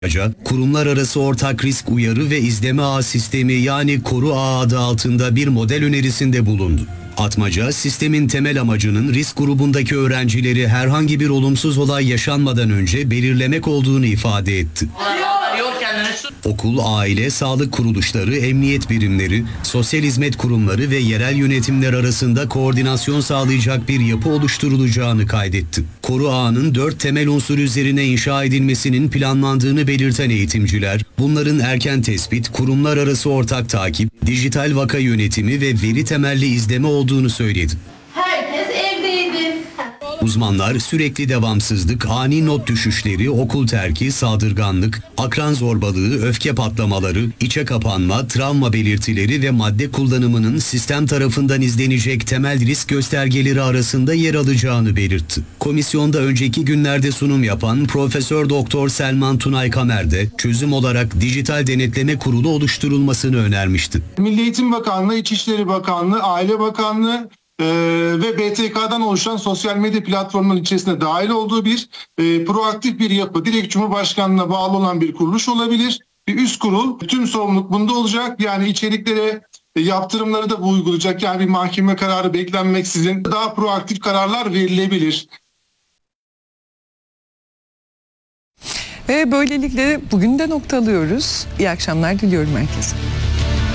Kurumlar arası ortak risk uyarı ve izleme ağ sistemi yani Koru Ağı adı altında bir model önerisinde bulundu. Atmaca, sistemin temel amacının risk grubundaki öğrencileri herhangi bir olumsuz olay yaşanmadan önce belirlemek olduğunu ifade etti. Okul, aile, sağlık kuruluşları, emniyet birimleri, sosyal hizmet kurumları ve yerel yönetimler arasında koordinasyon sağlayacak bir yapı oluşturulacağını kaydetti. Koru ağının 4 temel unsur üzerine inşa edilmesinin planlandığını belirten eğitimciler, bunların erken tespit, kurumlar arası ortak takip, dijital vaka yönetimi ve veri temelli izleme olduğunu söyledi. Herkes evdeydi. Uzmanlar sürekli devamsızlık, ani not düşüşleri, okul terki, saldırganlık, akran zorbalığı, öfke patlamaları, içe kapanma, travma belirtileri ve madde kullanımının sistem tarafından izlenecek temel risk göstergeleri arasında yer alacağını belirtti. Komisyonda önceki günlerde sunum yapan Profesör Doktor Selman Tunay Kamer de çözüm olarak dijital denetleme kurulu oluşturulmasını önermişti. Milli Eğitim Bakanlığı, İçişleri Bakanlığı, Aile Bakanlığı ve BTK'dan oluşan sosyal medya platformunun içerisinde dahil olduğu bir proaktif bir yapı, direkt Cumhurbaşkanlığına bağlı olan bir kuruluş olabilir. Bir üst kurul, tüm sorumluluk bunda olacak. Yani içeriklere, yaptırımları da bu uygulayacak. Yani bir mahkeme kararı beklenmeksizin daha proaktif kararlar verilebilir. Ve böylelikle bugün de noktalıyoruz. İyi akşamlar diliyorum herkese.